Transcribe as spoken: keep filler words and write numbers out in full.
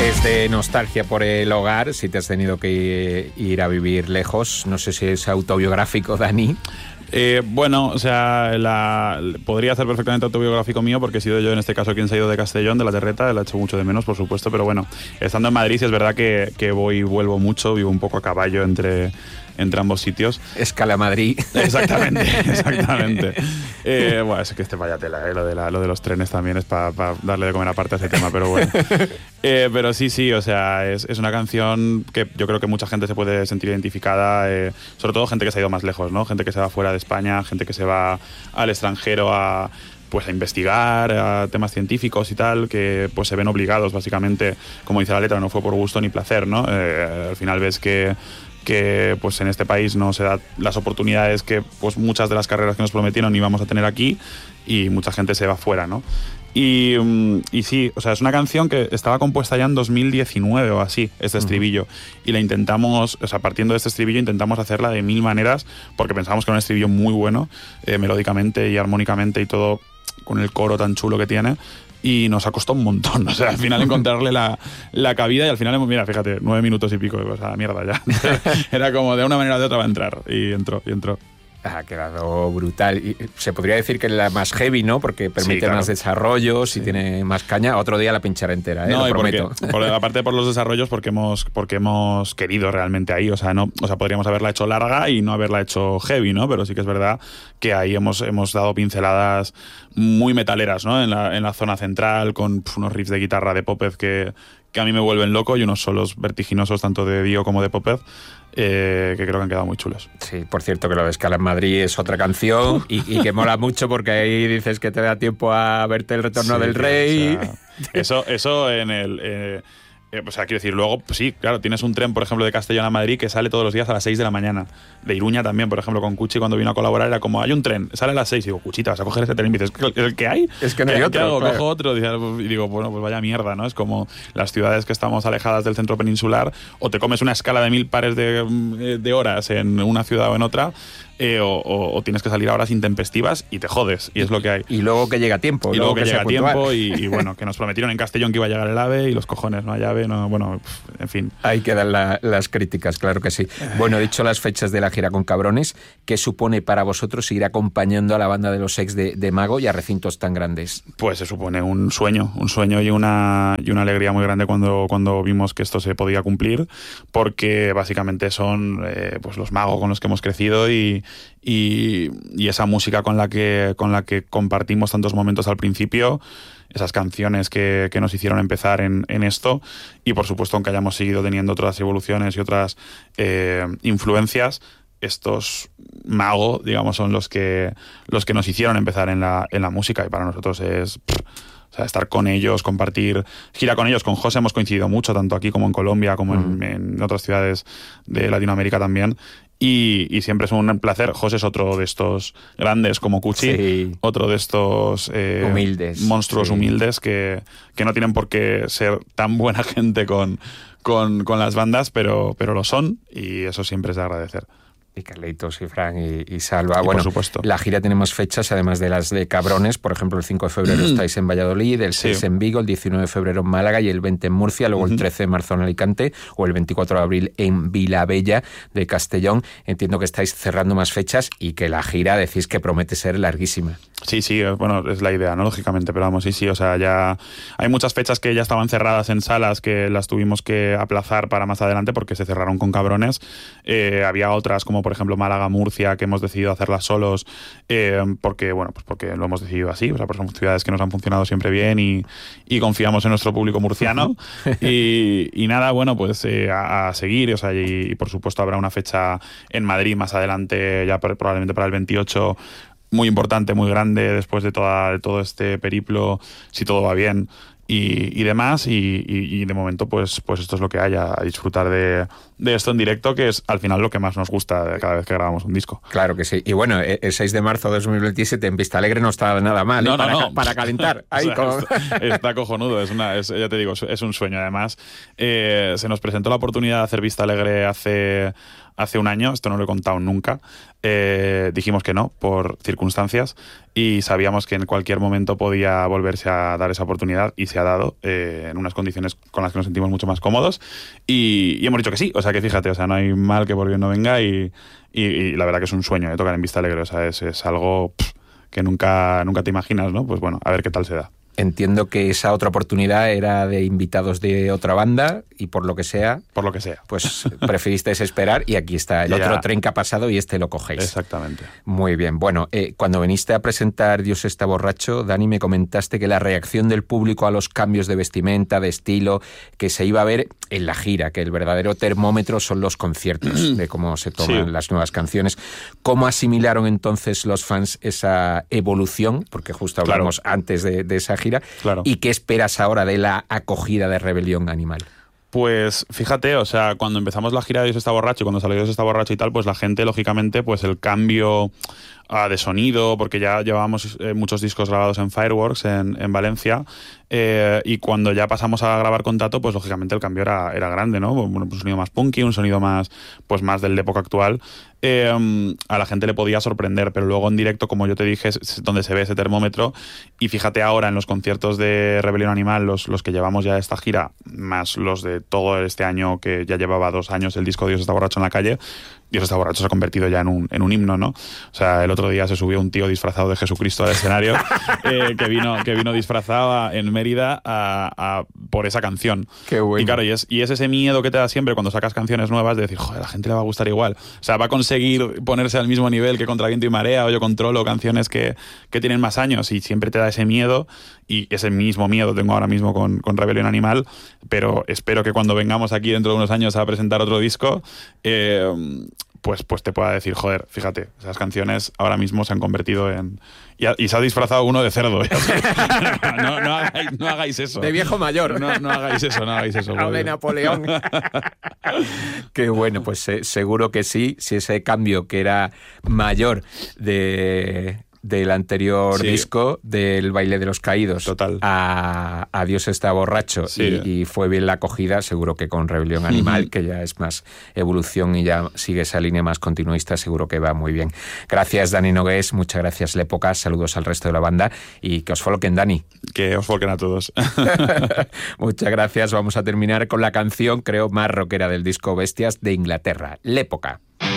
Es de nostalgia por el hogar, si te has tenido que ir a vivir lejos. No sé si es autobiográfico, Dani. Eh, bueno, o sea, la, podría ser perfectamente autobiográfico mío porque he sido yo en este caso quien se ha ido de Castellón, de la Terreta, la he hecho mucho de menos, por supuesto, pero bueno, estando en Madrid sí es verdad que, que voy y vuelvo mucho, vivo un poco a caballo entre, entre ambos sitios. Escala Madrid. Exactamente, exactamente. Eh, bueno, es que este vaya tela, eh, lo, de la, lo de los trenes también es para pa darle de comer aparte a ese tema, pero bueno. Eh, pero sí, sí, o sea, es, es una canción que yo creo que mucha gente se puede sentir identificada, eh, sobre todo gente que se ha ido más lejos, ¿no? Gente que se va fuera de España, gente que se va al extranjero a, pues, a investigar, a temas científicos y tal, que pues se ven obligados, básicamente, como dice la letra, no fue por gusto ni placer, ¿no? Eh, al final ves que que pues en este país no se dan las oportunidades que pues muchas de las carreras que nos prometieron íbamos a tener aquí y mucha gente se va fuera, ¿no? Y, y sí, o sea, es una canción que estaba compuesta ya en dos mil diecinueve o así, este estribillo. Uh-huh. Y la intentamos, o sea, partiendo de este estribillo, intentamos hacerla de mil maneras porque pensamos que era un estribillo muy bueno, eh, melódicamente y armónicamente y todo, con el coro tan chulo que tiene. Y nos ha costado un montón, o sea, al final encontrarle la, la cabida y al final, mira, fíjate, nueve minutos y pico, o sea, mierda ya. Era como de una manera o de otra va a entrar y entró, y entró. Ha quedado brutal. Y se podría decir que es la más heavy, ¿no? Porque permite sí, claro. más desarrollos sí. y tiene más caña. Otro día la pincharé entera, ¿eh? No, lo prometo. Porque, por, aparte por los desarrollos, porque hemos, porque hemos querido realmente ahí. O sea, no, o sea, podríamos haberla hecho larga y no haberla hecho heavy, ¿no? Pero sí que es verdad que ahí hemos, hemos dado pinceladas muy metaleras, ¿no? En la, en la zona central, con pf, unos riffs de guitarra de Popez que, que a mí me vuelven loco y unos solos vertiginosos tanto de Dio como de Popez. Eh, que creo que han quedado muy chulos. Sí, por cierto que lo de Escala en Madrid es otra canción y, y que mola mucho porque ahí dices que te da tiempo a verte el retorno sí, del rey. O sea, eso, eso en el... Eh, Eh, o sea, quiero decir, luego, pues sí, claro, tienes un tren, por ejemplo, de Castellón a Madrid que sale todos los días a las seis de la mañana. De Iruña también, por ejemplo, con Cuchi cuando vino a colaborar era como, hay un tren, sale a las seis. Y digo, Cuchita, vas a coger ese tren. Y dices, ¿es el que hay? Es que no hay ¿Qué, otro. ¿qué hago? Claro. Cojo otro. Y digo, bueno, pues vaya mierda, ¿no? Es como las ciudades que estamos alejadas del centro peninsular, o te comes una escala de mil pares de, de horas en una ciudad o en otra, eh, o, o, o tienes que salir a horas intempestivas y te jodes, y es lo que hay. Y luego que llega a tiempo. Y luego, luego que, que llega a tiempo, y, y y bueno, que nos prometieron en Castellón que iba a llegar el AVE, y los cojones, no hay AVE, no, bueno, en fin. Ahí quedan la, las críticas, claro que sí. Bueno, dicho las fechas de la gira con Cabrones, ¿qué supone para vosotros seguir acompañando a la banda de los ex de, de Mago y a recintos tan grandes? Pues se supone un sueño, un sueño y una, y una alegría muy grande cuando, cuando vimos que esto se podía cumplir, porque básicamente son eh, pues los Mago con los que hemos crecido y, y, y esa música con la que, con la que compartimos tantos momentos al principio, esas canciones que, que nos hicieron empezar en, en esto, y por supuesto, aunque hayamos seguido teniendo otras evoluciones y otras eh, influencias, estos Mago, digamos, son los que los que nos hicieron empezar en la, en la música, y para nosotros es... Pff, o sea, estar con ellos, compartir gira con ellos. Con José hemos coincidido mucho, tanto aquí como en Colombia, como mm. en, en otras ciudades de Latinoamérica también. Y, y siempre es un placer. José es otro de estos grandes como Cuchi, sí. otro de estos eh, humildes, monstruos sí. humildes que, que no tienen por qué ser tan buena gente con, con, con las bandas, pero, pero lo son, y eso siempre es de agradecer. Y Carlitos y Fran y, y Salva. Y bueno, por supuesto. La gira tenemos fechas, además de las de Cabrones. Por ejemplo, el cinco de febrero estáis en Valladolid, el seis sí. en Vigo, el diecinueve de febrero en Málaga y el veinte en Murcia, luego uh-huh. el trece de marzo en Alicante o el veinticuatro de abril en Vilabella de Castellón. Entiendo que estáis cerrando más fechas y que la gira decís que promete ser larguísima. Sí, sí, bueno, es la idea, ¿no? Lógicamente, pero vamos, sí, sí, o sea, ya hay muchas fechas que ya estaban cerradas en salas que las tuvimos que aplazar para más adelante porque se cerraron con Cabrones. Eh, había otras, como por ejemplo Málaga, Murcia, que hemos decidido hacerlas solos eh, porque, bueno, pues porque lo hemos decidido así, o sea, pues son ciudades que nos han funcionado siempre bien y, y confiamos en nuestro público murciano. y, y nada, bueno, pues eh, a, a seguir, o sea, y, y por supuesto habrá una fecha en Madrid más adelante, ya probablemente para el veintiocho, muy importante, muy grande, después de, toda, de todo este periplo, si todo va bien y, y demás, y, y, y de momento pues, pues esto es lo que hay, a disfrutar de, de esto en directo, que es al final lo que más nos gusta cada vez que grabamos un disco. Claro que sí, y bueno, el seis de marzo de dos mil veintisiete en Vista Alegre no está nada mal, no, ¿eh? no, para, no. para calentar. Ahí o sea, con... está, está cojonudo, es una, es, ya te digo, es un sueño. Además, eh, se nos presentó la oportunidad de hacer Vista Alegre hace... hace un año, esto no lo he contado nunca, eh, dijimos que no por circunstancias y sabíamos que en cualquier momento podía volverse a dar esa oportunidad y se ha dado eh, en unas condiciones con las que nos sentimos mucho más cómodos y, y hemos dicho que sí, o sea que fíjate, o sea, no hay mal que por bien no venga y, y, y la verdad que es un sueño, ¿eh? Tocar en Vista Alegre, o sea, es, es algo pff, que nunca, nunca te imaginas, ¿no? Pues bueno, a ver qué tal se da. Entiendo que esa otra oportunidad era de invitados de otra banda y por lo que sea... Por lo que sea. Pues preferisteis esperar y aquí está el ya. otro tren que ha pasado y este lo cogéis. Exactamente. Muy bien. Bueno, eh, cuando viniste a presentar Dios está borracho, Dani, me comentaste que la reacción del público a los cambios de vestimenta, de estilo, que se iba a ver en la gira, que el verdadero termómetro son los conciertos, de cómo se toman sí. las nuevas canciones. ¿Cómo asimilaron entonces los fans esa evolución? Porque justo hablamos claro. antes de, de esa gira. Claro. ¿Y qué esperas ahora de la acogida de Rebelión Animal? Pues fíjate, o sea, cuando empezamos la gira de Dios está borracho, cuando salió Dios está borracho y tal, pues la gente, lógicamente, pues el cambio uh, de sonido, porque ya llevábamos eh, muchos discos grabados en Fireworks, en, en Valencia, eh, y cuando ya pasamos a grabar con Tato, pues lógicamente el cambio era, era grande, ¿no? Bueno, un sonido más punky, un sonido más, pues más del de época actual. Eh, a la gente le podía sorprender, pero luego en directo, como yo te dije, es donde se ve ese termómetro. Y fíjate ahora en los conciertos de Rebelión Animal, los, los que llevamos ya esta gira, más los de todo este año, que ya llevaba dos años el disco Dios está borracho en la calle, Dios está borracho se ha convertido ya en un, en un himno, ¿no? O sea, el otro día se subió un tío disfrazado de Jesucristo al escenario, eh, que vino que vino disfrazado en Mérida a, a, por esa canción. Qué bueno. Y claro, y es, y es ese miedo que te da siempre cuando sacas canciones nuevas de decir, joder, a la gente le va a gustar igual. O sea, va a conseguir ponerse al mismo nivel que Contra Viento y Marea o Yo Controlo, canciones que, que tienen más años, y siempre te da ese miedo, y ese mismo miedo tengo ahora mismo con, con Rebelión Animal, pero espero que cuando vengamos aquí dentro de unos años a presentar otro disco, eh, pues, pues te pueda decir, joder, fíjate, esas canciones ahora mismo se han convertido en... Y, y se ha disfrazado uno de cerdo. no, no, hagáis, no hagáis eso. De viejo mayor. No, no hagáis eso, no hagáis eso. O de Napoleón. Qué bueno, pues eh, seguro que sí, si ese cambio que era mayor de... del anterior sí. disco, del Baile de los Caídos, total, a, a Dios está borracho, sí. y, y fue bien la acogida, seguro que con Rebelión Animal, uh-huh. que ya es más evolución y ya sigue esa línea más continuista, seguro que va muy bien. Gracias, Dani Nogués, muchas gracias, L'Època, saludos al resto de la banda y que os folquen, Dani. Que os folquen a todos. Muchas gracias, vamos a terminar con la canción, creo, más rockera del disco Bestias, de Inglaterra, L'Època.